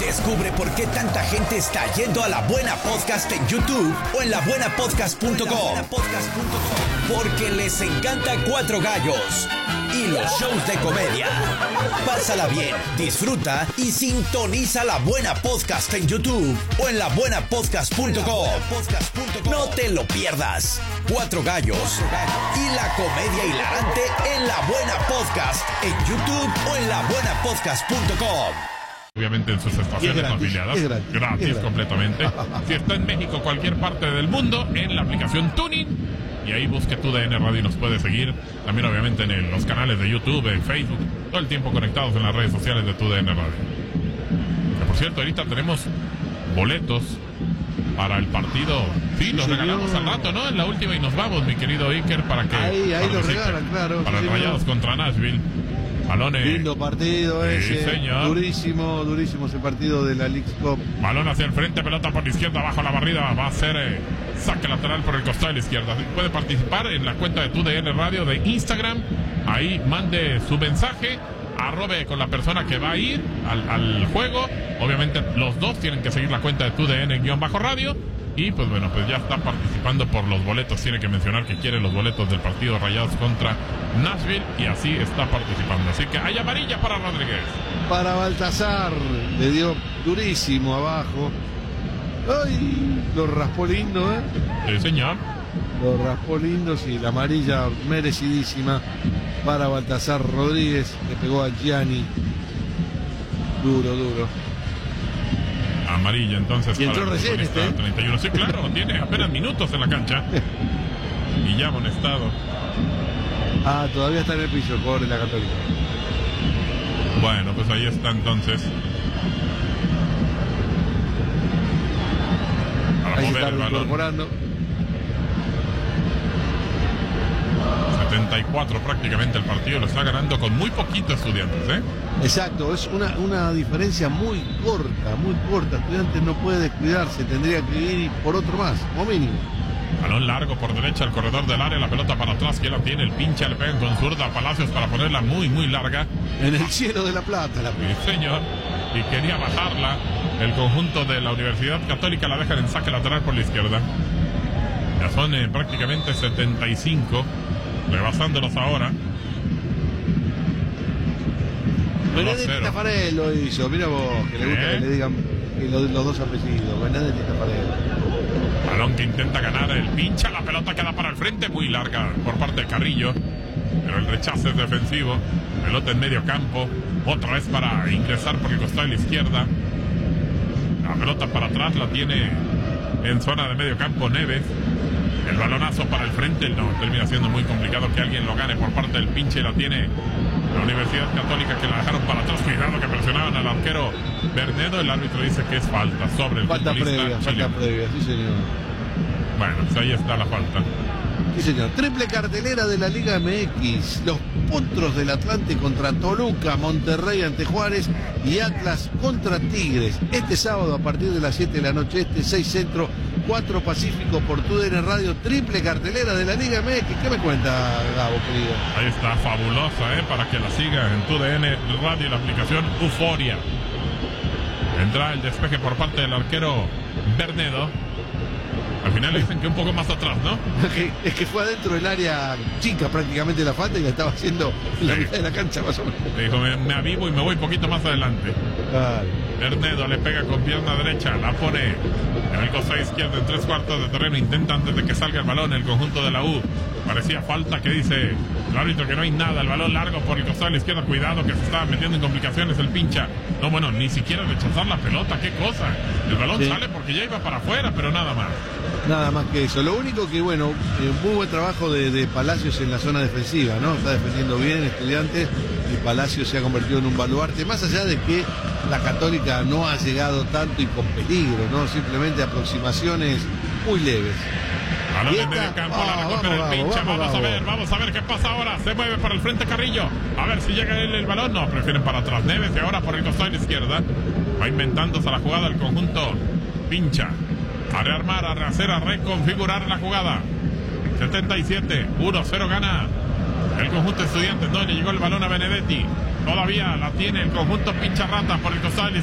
Descubre por qué tanta gente está yendo a La Buena Podcast en YouTube o en labuenapodcast.com. Porque les encanta Cuatro Gallos y los shows de comedia. Pásala bien, disfruta y sintoniza La Buena Podcast en YouTube o en labuenapodcast.com. No te lo pierdas. Cuatro Gallos y la comedia hilarante en La Buena Podcast en YouTube o en labuenapodcast.com. Obviamente en sus estaciones afiliadas, gratis completamente. Si está en México, cualquier parte del mundo, en la aplicación Tuning, y ahí busque TUDN Radio y nos puede seguir. También obviamente en los canales de YouTube, en Facebook, todo el tiempo conectados en las redes sociales de TUDN Radio. Que por cierto, ahorita tenemos boletos para el partido. Sí, los regalamos al rato, ¿no? En la última y nos vamos, mi querido Iker, para que... Ahí los regalan, claro. Para sí, Rayados contra Nashville. Balones. Lindo partido ese. Señor. Durísimo ese partido de la Leagues Cup. Balón hacia el frente, pelota por la izquierda, bajo la barrida. Va a ser saque lateral por el costado de la izquierda. Puede participar en la cuenta de TUDN Radio de Instagram. Ahí mande su mensaje. Arrobe con la persona que va a ir al juego. Obviamente los dos tienen que seguir la cuenta de TUDN-radio. Y pues bueno, pues ya está participando por los boletos. Tiene que mencionar que quiere los boletos del partido Rayados contra Nashville. Y así está participando. Así que hay amarilla para Rodríguez. Para Baltasar. Le dio durísimo abajo. ¡Ay! Lo raspó lindo, ¿eh? Sí, señor. Lo raspó lindo, sí. La amarilla merecidísima para Baltasar Rodríguez. Le pegó a Gianni. Duro. Amarilla entonces. Y entró recién 31. Sí, claro, tiene apenas minutos en la cancha. Y ya amonestado. Todavía está en el piso, pobre la Católica. Bueno, pues ahí está entonces. Para ahí mover se el está balón. incorporando. 74 prácticamente el partido, lo está ganando con muy poquito Estudiantes, ¿eh? Exacto, es una diferencia muy corta. Estudiantes no puede descuidarse, tendría que ir por otro más, como mínimo. Balón largo por derecha, el corredor del área, la pelota para atrás, que la tiene, el pincha, le pegan con zurda a Palacios para ponerla muy larga. En el cielo de La Plata, la pelota. Sí, señor, y quería bajarla, el conjunto de la Universidad Católica la dejan en saque lateral por la izquierda. Ya son prácticamente 75, rebasándolos ahora. Benedetti Tafarel lo hizo, mira vos, que le gusta que le digan que los dos apellidos, Benedetti Tafarel. Balón que intenta ganar, el pincha, la pelota queda para el frente, muy larga por parte de Carrillo, pero el rechazo es defensivo. Pelota en medio campo, otra vez para ingresar por el costado de la izquierda. La pelota para atrás la tiene en zona de medio campo Neves. El balonazo para el frente, no, termina siendo muy complicado que alguien lo gane por parte del pinche. La tiene la Universidad Católica, que la dejaron para atrás. Cuidado que presionaban al arquero Bernedo. El árbitro dice que es falta sobre el futbolista. Falta previa, sí señor. Bueno, pues ahí está la falta. Sí señor, triple cartelera de la Liga MX. Los Potros del Atlante contra Toluca, Monterrey ante Juárez y Atlas contra Tigres. Este sábado a partir de las 7 de la noche, 6 Centro, 4 Pacífico por TUDN Radio. Triple cartelera de la Liga MX. ¿Qué me cuenta, Gabo, querido? Ahí está, fabulosa, para que la siga en TUDN Radio y la aplicación Euforia. Vendrá el despeje por parte del arquero Bernedo. Al final le dicen que un poco más atrás, ¿no? Es que fue adentro del área chica prácticamente la falta y la estaba haciendo en la mitad de la cancha más o menos. Le dijo, me avivo y me voy un poquito más adelante. Bernedo le pega con pierna derecha, la pone en el costado izquierdo en 3/4 de terreno. Intenta antes de que salga el balón el conjunto de la U. Parecía falta, que dice el árbitro que no hay nada. El balón largo por el costado de la izquierda. Cuidado que se estaba metiendo en complicaciones el pincha. No, bueno, ni siquiera rechazar la pelota. Qué cosa. El balón sale porque ya iba para afuera, pero nada más. Nada más que eso. Lo único que, bueno, muy buen trabajo de Palacios en la zona defensiva, ¿no? Está defendiendo bien Estudiantes y Palacios se ha convertido en un baluarte. Más allá de que la Católica no ha llegado tanto y con peligro, ¿no? Simplemente aproximaciones muy leves. Balón en medio campo, la recupera el pincha. Vamos a ver qué pasa ahora. Se mueve para el frente Carrillo. A ver si llega el balón. No, prefieren para atrás Neves y ahora por el costado de la izquierda. Va inventándose la jugada el conjunto pincha. A rearmar, a rehacer, a reconfigurar la jugada. 77, 1-0 gana el conjunto Estudiantes. No le llegó el balón a Benedetti. Todavía la tiene el conjunto pincha rata por el costado de la